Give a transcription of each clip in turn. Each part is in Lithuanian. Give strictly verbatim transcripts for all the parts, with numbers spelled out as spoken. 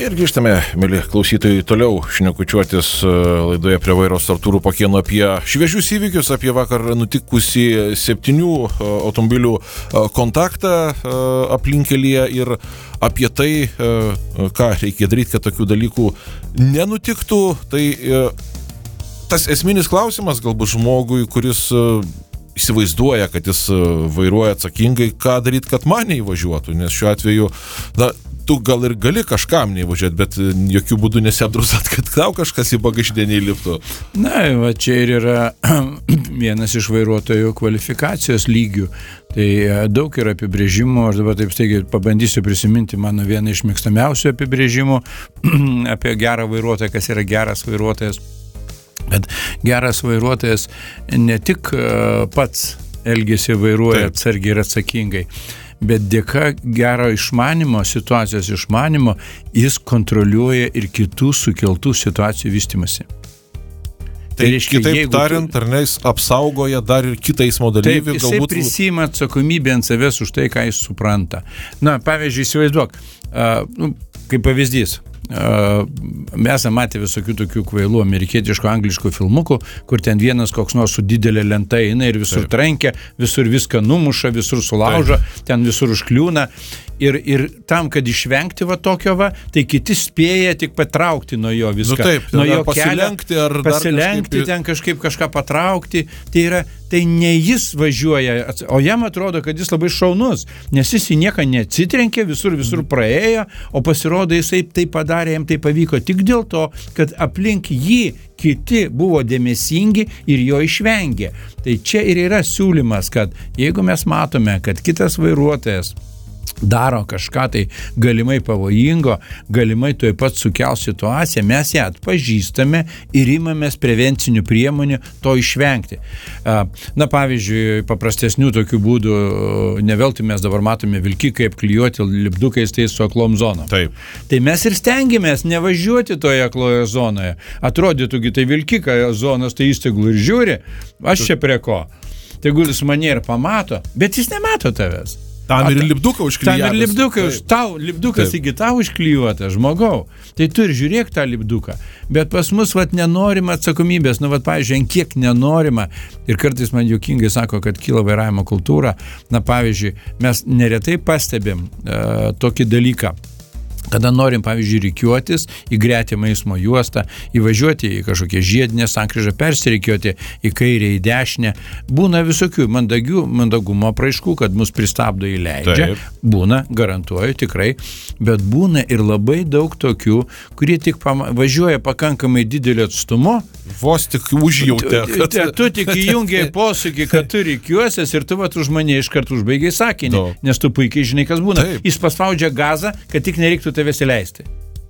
Ir grįžtame, mėly klausytojai, toliau šnekučiuotis laidoje Prie vairo su Artūru Pakėnu apie šviežius įvykius, apie vakar nutikusį septynių automobilių kontaktą aplinkelyje ir apie tai, ką reikia daryti, kad tokių dalykų nenutiktų. Tai tas esminis klausimas galbūt žmogui, kuris įsivaizduoja, kad jis vairuoja atsakingai, ką daryti, kad man neįvažiuotų, nes šiuo atveju, na, tu gal ir gali kažkam neįvažiuoti, bet jokių būdų nesiapdrausat, kad tau kažkas į bagažinę neįliptų. Na, va čia ir yra vienas iš vairuotojų kvalifikacijos lygių. Tai daug yra apibrėžimų, aš dabar taip staigiai pabandysiu prisiminti mano vieną iš mėgstamiausių apibrėžimų apie gerą vairuotoją, kas yra geras vairuotojas. Bet geras vairuotojas ne tik pats elgiasi vairuoja atsargiai ir atsakingai, bet dėka gero išmanimo, situacijos išmanimo, jis kontroliuoja ir kitų sukeltų situacijų vystimasi. Tai, tai reiškia, kitaip tariant, tu... ar ne, jis apsaugoja dar ir kitą eismo dalyvį. Taip, jisai galbūt... prisima atsakomybę ant savęs už tai, ką jis supranta. Na, pavyzdžiui, įsivaizduok, uh, nu, kaip pavyzdys, uh, mes esame matę visokių tokių kvailų amerikietiškų, angliškų filmukų, kur ten vienas koks nors su didelė lenta eina ir visur Taip. trenkia, visur viską numuša, visur sulaužo, Taip. ten visur užkliūna. Ir, ir tam, kad išvengti va tokio va, tai kiti spėja tik patraukti nuo jo viską. Nu taip, nuo jo pasilenkti kelio, ar pasilenkti, kažkaip... ten kažkaip kažką patraukti. Tai yra, tai ne jis važiuoja, o jam atrodo, kad jis labai šaunus, nes jis į nieką neatsitrenkė, visur, visur praėjo, o pasirodo jisai tai padarė, jam tai pavyko tik dėl to, kad aplink jį kiti buvo dėmesingi ir jo išvengė. Tai čia ir yra siūlymas, kad jeigu mes matome, kad kitas vairuotojas daro kažką tai galimai pavojingo, galimai tuoj pat sukels situaciją, mes ją atpažįstame ir imamės prevencinių priemonių to išvengti. Na, pavyzdžiui, paprastesnių tokių būdų, ne veltui mes dabar matome vilkikai apklijuoti lipdukais tai su aklom zonom. Taip. Tai mes ir stengiamės nevažiuoti toje akloje zonoje. Atrodytųgi, tai vilkika zonos, tai jis tegul ir žiūri, aš čia prie ko. Tegul jis mane ir pamato, bet jis nemato tavęs. Tam ir lipduką užklijuotas. Tam ir lipduką, tau, lipdukas iki tau užklijuotas, žmogau. Tai tu ir žiūrėk tą lipduką. Bet pas mus vat nenorima atsakomybės, nu vat pavyzdžiui, ant kiek nenorima. Ir kartais man juokingai sako, kad kyla vairavimo kultūra. Na pavyzdžiui, mes neretai pastebim uh, tokį dalyką. Kada norim, pavyzdžiui, rikiuotis į gretimą eismo juostą, įvažiuoti į kažkokią žiedinę sankryžą, persirikiuoti į kairę, į dešinę. Būna visokių mandagių, mandagumo apraiškų, kad mus pristabdo įleidžia. Taip. Būna, garantuoju, tikrai. Bet būna ir labai daug tokių, kurie tik pama- važiuoja pakankamai didelio atstumo. Vos tik užjautė. Tu, tu, tu tik įjungiai posūkį, kad tu rikiuosies ir tu vat už mane iškart užbaigiai sakinį, no. nes tu puikiai žinai, kas būna. Taip. Jis paspaudžia gazą, kad tik nereiktų tavęs įleisti.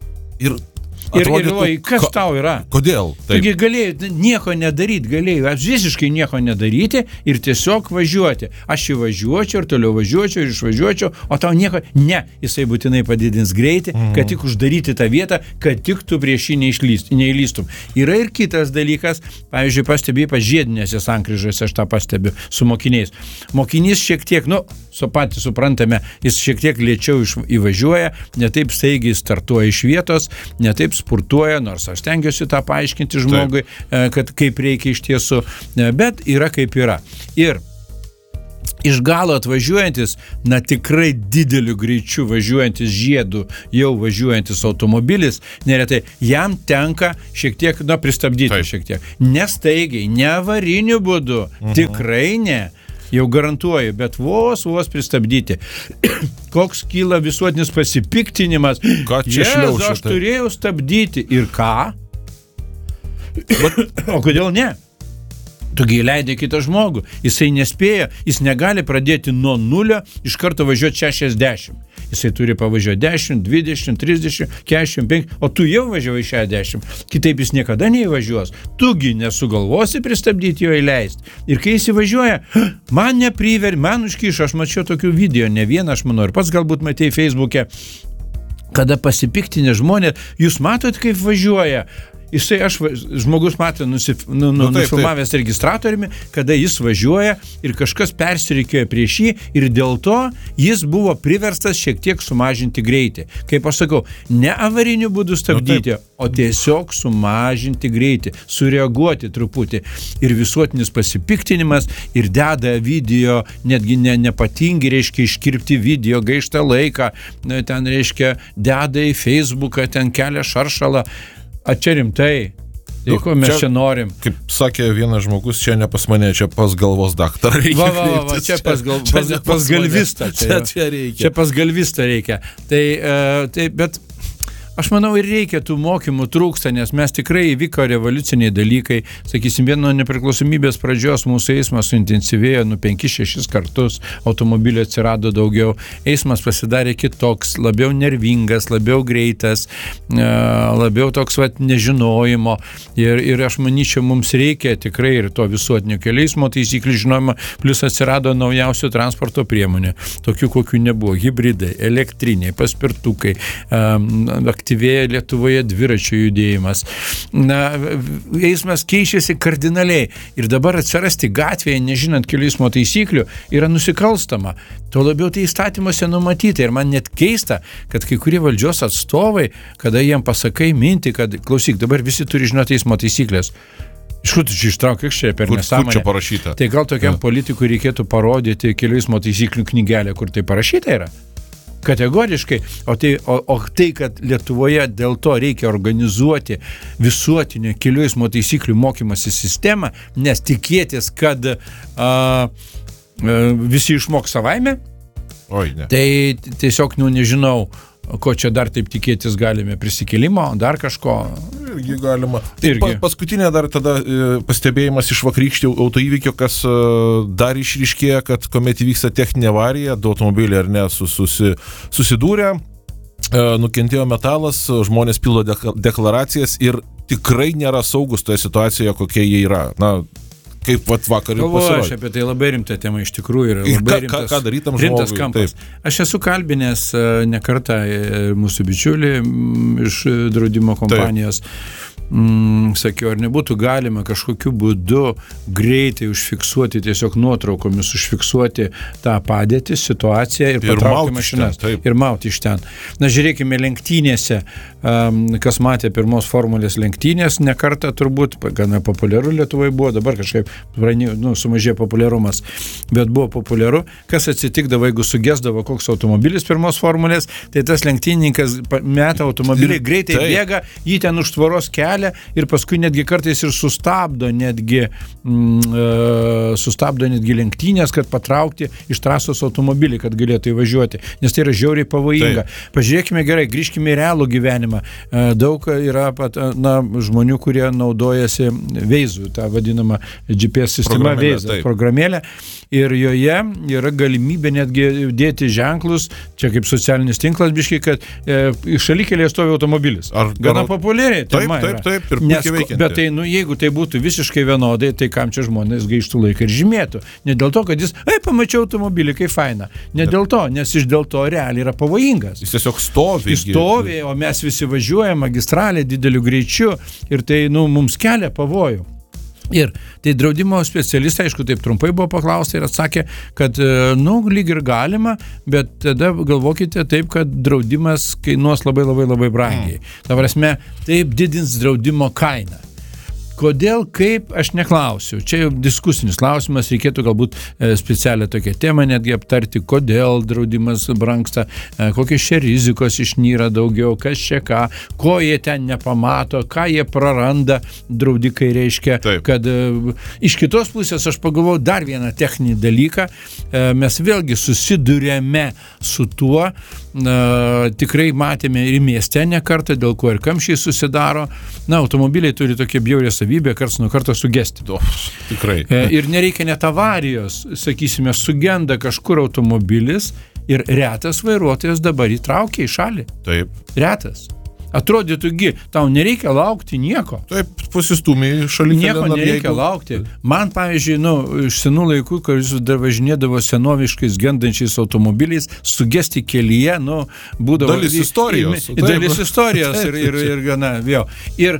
Ir Ir galvoji, kas ko, tau yra? Kodėl? Taigi galėjai nieko nedaryti, galėjai visiškai nieko nedaryti ir tiesiog važiuoti. Aš įvažiuočiau ir toliau važiuočiau ir išvažiuočiau, o tau nieko, ne, jisai būtinai padidins greitį, mm. kad tik uždaryti tą vietą, kad tik tu prieš jį neįlystum. Yra ir kitas dalykas, pavyzdžiui, pastebėjai pažiedinėse sankryžose, aš tą pastebiu su mokiniais. Mokinys šiek tiek, nu, su patys suprantame, jis šiek tiek lėčiau iš, įvažiuoja, ne taip staigiai startuoja iš vietos, ne taip spurtuoja, nors aš stengiuosi tą paaiškinti žmogui, Taip. kad kaip reikia iš tiesų, bet yra kaip yra. Ir iš galo atvažiuojantis, na tikrai dideliu greičiu važiuojantis žiedų, jau važiuojantis automobilis, neretai jam tenka šiek tiek, na, pristabdyti Taip. šiek tiek. Ne staigiai, ne avariniu būdu, mhm. tikrai ne. Jau garantuoju, bet vos, vos pristabdyti. Koks kyla visuotinis pasipiktinimas. Ką čia šliaušia? Aš turėjau stabdyti. Ir ką? O kodėl ne? Tugi įleidai kitą žmogų. Jisai nespėja, jis negali pradėti nuo nulio iš karto važiuoti šešiasdešimt. Jisai turi pavažiuoti dešimt, dvidešimt, trisdešimt, keturiasdešimt penki, o tu jau važiavai šešiasdešimt. Kitaip jis niekada neįvažiuos. Tugi nesugalvosi pristabdyti jo įleisti. Ir kai jis įvažiuoja, man nepriver, man užkišo, aš mačiau tokių video, ne vieną, aš manau, ir pats galbūt matei Facebook'e, kada pasipiktinė žmonės, jūs matot, kaip važiuoja. jisai, aš, žmogus matė, nusif, nu, nu, nu, taip, nufilmavęs taip. registratoriumi, kada jis važiuoja ir kažkas persirikėjo prieš jį ir dėl to jis buvo priverstas šiek tiek sumažinti greitį. Kaip aš sakau, ne avariniu būdu stabdyti, nu, o tiesiog sumažinti greitį, sureaguoti truputį. Ir visuotinis pasipiktinimas, ir deda video, netgi ne, nepatingi, reiškia, iškirpti video, gaištą laiką, ten, reiškia, deda į Facebooką, ten kelia šaršalą. A čia rimtai. Tai ko mes čia, čia norim? Kaip sakė vienas žmogus, čia ne pas mane, čia pas galvos daktarą reikia. Va, va, va, čia pas, gal, pas, čia pas galvistą. Čia, čia, čia reikia. Čia pas galvistą reikia. Tai, uh, tai, bet aš manau, ir reikia tų mokymų trūksta, nes mes tikrai įvyko revoliuciniai dalykai. Sakysim, vieno nepriklausomybės pradžios mūsų eismas suintensyvėjo nu penkis šešis kartus, automobilių atsirado daugiau, eismas pasidarė kitoks, labiau nervingas, labiau greitas, labiau toks vat nežinojimo. Ir, ir aš manyčiau, mums reikia tikrai ir to visuotinio kelių eismo taisyklių žinojimo, plus atsirado naujausių transporto priemonė, tokių kokių nebuvo, hibridai, elektriniai, paspirtukai, aktyvėja Lietuvoje dviračių judėjimas. Na, eismas keičiasi kardinaliai ir dabar atsirasti gatvėje, nežinant kelių eismo taisyklių, yra nusikalstama. Tuo labiau tai įstatymuose numatyta ir man net keista, kad kai kurie valdžios atstovai, kada jiem pasakai mintį, kad klausyk, dabar visi turi žinoti eismo taisyklės. Iš kur tu čia ištrauk, kiek čia per nesąmonę? Kur čia parašyta? Tai gal tokiam ja. politikui reikėtų parodyti kelių eismo taisyklių knygelę, kur tai parašyta yra? Kategoriškai, o tai, o, o tai, kad Lietuvoje dėl to reikia organizuoti visuotinio kelių eismo taisyklių mokymosi sistemą, nes tikėtis, kad a, a, visi išmok savaime, Oi, ne. tai tiesiog, nu, nežinau, ko čia dar taip tikėtis galime, prisikėlimo, dar kažko. Irgi galima. Taip, Irgi. Pa, paskutinė dar tada e, pastebėjimas iš vakarykštį autoįvykio, kas e, dar išryškėja, kad kuomet įvyksta techninė avarija, du automobiliai ar ne susi, susidūrė, e, nukentėjo metalas, žmonės pildo deklaracijas ir tikrai nėra saugus toje situacijoje, kokie jie yra. Na, kaip vat vakar ir pasirodė. Aš apie tai labai rimta tema iš tikrųjų yra. Labai ką, ką, ką darytam rimtas žmogui? Kampas. Taip. Aš esu kalbinęs ne kartą mūsų bičiulį iš draudimo kompanijos. Mm, sakiau, ar nebūtų galima kažkokiu būdu greitai užfiksuoti, tiesiog nuotraukomis užfiksuoti tą padėtį, situaciją ir, ir patraukti mašinas. Ten, ir mauti iš ten. Na, žiūrėkime, lenktynėse, um, kas matė pirmos formulės lenktynės, ne kartą turbūt, gana populiaru Lietuvoje buvo, dabar kažkaip nu, sumažėjo populiarumas, bet buvo populiaru. Kas atsitikdavo, jeigu sugesdavo koks automobilis pirmos formulės, tai tas lenktynininkas meta automobilį, greitai taip. bėga, jį ten už tvoros kelia ir paskui netgi kartais ir sustabdo netgi mm, e, sustabdo netgi lenktynės, kad patraukti iš trasos automobilį, kad galėtų įvažiuoti, nes tai yra žiauriai pavojinga. Taip. Pažiūrėkime gerai, grįžkime į realų gyvenimą. E, daug yra pat, na, žmonių, kurie naudojasi Waze, tą vadinamą G P S sistemą Waze programėlę, ir joje yra galimybė netgi dėti ženklus, čia kaip socialinis tinklas biškai, kad e, šalikelėje stovi automobilis. Ar gana populiariai. Taip, taip, taip. Ir Nes, bet tai, nu, jeigu tai būtų visiškai vienodai, tai kam čia žmonės gaištų laiką ir žymėtų. Ne dėl to, kad jis, ai, pamačiau automobilį, kaip faina. Ne dėl to, nes iš dėl to realiai yra pavojingas. Jis tiesiog stovi. Jis stovi, o mes visi važiuojame magistralė dideliu greičiu ir tai, nu, mums kelia pavojų. Ir tai draudimo specialistai, aišku, taip trumpai buvo paklausta ir atsakė, kad, nu, lyg ir galima, bet tada galvokite taip, kad draudimas kainuos labai labai labai brangiai. Mm. Ta prasme, taip didins draudimo kainą. Kodėl, kaip, aš neklausiu. Čia jau diskusinis klausimas, reikėtų galbūt specialią tokią temą netgi aptarti, kodėl draudimas brangsta, kokios čia rizikos išnyra daugiau, kas čia ką, ko jie ten nepamato, ką jie praranda, draudikai reiškia. Taip. Kad iš kitos pusės aš pagalvojau dar vieną techninį dalyką, mes vėlgi susidurėme su tuo, tikrai matėme ir mieste ne kartą, dėl ko ir kamščiai susidaro. Na, automobiliai turi tokie bjaurį savybę, karts nuo karto sugesti. O, tikrai. Ir nereikia net avarijos, sakysime, sugenda kažkur automobilis ir retas vairuotojas dabar įtraukia į šalį. Taip. Retas. Atrodytųgi, tau nereikia laukti nieko. Taip, pasistūmė šalia. Nieko nereikia jeigu... laukti. Man, pavyzdžiui, nu, iš senų laikų, kai jūs dar važinėdavo senoviškais gendančiais automobiliais, sugesti kelyje, nu, būdavo... Dalis istorijos. Dalis istorijos ir, ir, ir gana, vėl. Ir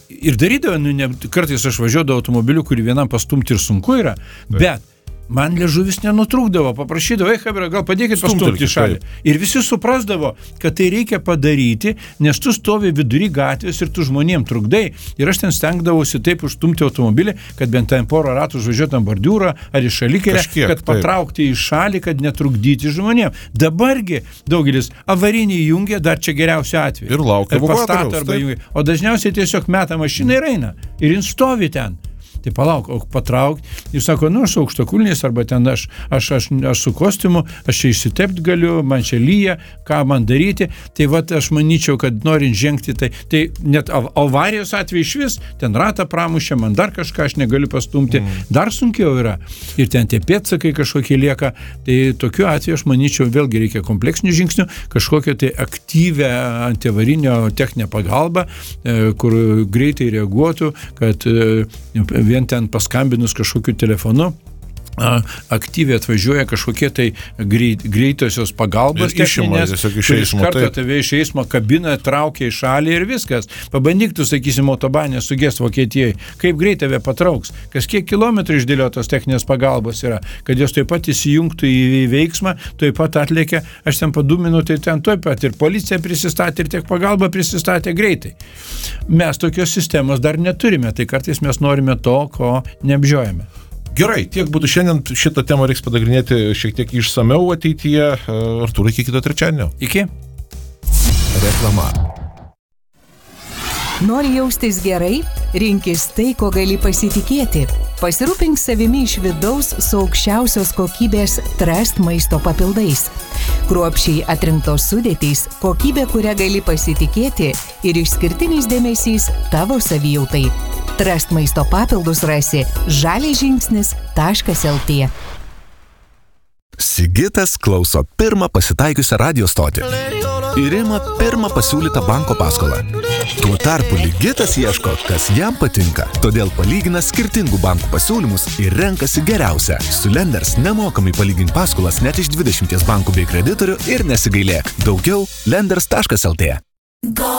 ir darydavo, nu, ne, kartais aš važiuodavau automobiliu, kurį vienam pastumti ir sunku yra, bet man liežuvis nenutrūkdavo, paprašydavo, ei, Hebra, gal padėkit pastumti į šalį. Ir visi suprasdavo, kad tai reikia padaryti, nes tu stovi vidury gatvės ir tu žmonėm trukdai. Ir aš ten stengdavausi taip užstumti automobilį, kad bent ten porą ratų užvažiuotam bordiūrą ar į šalikelę, kad patraukti į šalį, kad netrukdyti žmonėm. Dabargi daugelis avarinį jungia, dar čia geriausiu atveju. Ir laukia evakuatoriaus. O dažniausiai tiesiog meta mašiną ir eina. Ir jin stovi ten. Tai palauk, o patrauk, jis sako, nu, aš su aukštakulniais, arba ten aš, aš, aš, aš su kostiumu, aš čia išsitept galiu, man čia lyja, ką man daryti. Tai vat aš manyčiau, kad norint žengti, tai, tai net avarijos atveju iš vis, ten ratą pramušė, man dar kažką aš negaliu pastumti, mm. dar sunkiau yra. Ir ten tie pėdsakai kažkokie lieka. Tai tokiu atveju aš manyčiau, vėlgi reikia kompleksinių žingsnių, kažkokią tai aktyvę antiavarinio techninę pagalbą, kur greitai reaguotų, kad vien ten paskambinus kažkokiu telefonu aktyviai atvažiuoja kažkokie tai greit, greitosios pagalbos techninės, iš karto tave iš eismo kabiną traukia į šalį ir viskas. Pabandyk tu, sakysim, autobanę sugest Vokietijai, kaip greit tave patrauks, kas kiek kilometrų išdėliotos techninės pagalbos yra, kad jos taip pat įsijungtų į veiksmą, taip pat atlėkia, aš ten po du minutai ten taip pat ir policija prisistatė, ir tiek pagalba prisistatė greitai. Mes tokios sistemos dar neturime, tai kartais mes norime to, ko neapžiojame. Gerai, tiek būtų šiandien, šitą temą reiks padagrinėti šiek tiek išsameu ateityje. Artūrai, iki kito trečiadienio. Iki. Reklama. Nori jaustis gerai? Rinkis tai, ko gali pasitikėti. Pasirūpink savimi iš vidaus su aukščiausios kokybės Trust maisto papildais. Kruopščiai atrinktos sudėtys, kokybė, kurią gali pasitikėti ir išskirtinis dėmesys tavo savijautai. Trust maisto papildus rasi žalias žingsnis taškas lt. Sigitas klauso pirmą pasitaikiusią radio stotį ir ima pirmą pasiūlytą banko paskolą. Tuo tarpu Ligitas ieško, kas jam patinka, todėl palygina skirtingų bankų pasiūlymus ir renkasi geriausią. Su Lenders nemokamai palygink paskolas net iš dvidešimties bankų bei kreditorių ir nesigailėk. Daugiau lenders taškas lt.